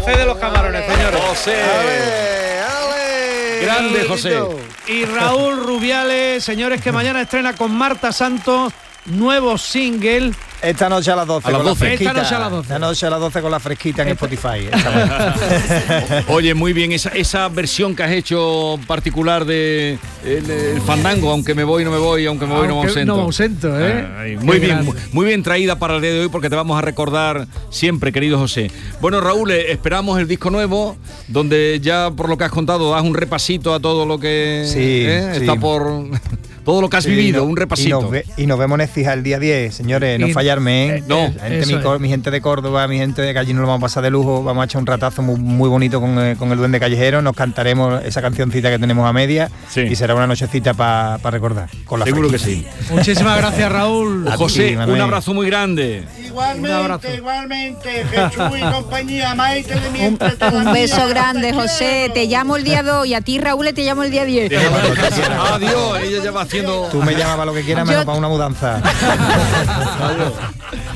José de los Camarones, señores. José. Grande José. Y Raúl Rubiales, señores, que mañana estrena con Marta Santos nuevo single. Esta noche a las 12. A las 12. Esta noche a las 12. Esta noche a las 12 con la fresquita en Spotify. Oye, muy bien, esa versión que has hecho particular de el fandango, aunque me voy, no me voy, aunque me voy, no me ausento. No me ausento, ¿eh? Ay, muy bien traída para el día de hoy, porque te vamos a recordar siempre, querido José. Bueno, Raúl, esperamos el disco nuevo, donde ya por lo que has contado das un repasito a todo lo que está por... Todo lo que has vivido, un repasito. Y nos vemos en Écija el día 10, señores, no fallarme, ¿eh? No. Mi gente de Córdoba, mi gente de allí nos lo vamos a pasar de lujo, vamos a echar un ratazo muy bonito con el Duende Callejero, nos cantaremos esa cancioncita que tenemos a media y será una nochecita para recordar. Con la Seguro fresquita. que sí. Muchísimas gracias, Raúl. José, un abrazo muy grande. Igualmente, Jesús y compañía, Maite de mientras. Un beso grande, José. Te llamo el día 2 y a ti, Raúl, te llamo el día 10. Adiós, ella ya va haciendo... Tú me llamas para lo que quieras, menos para una mudanza. Adiós.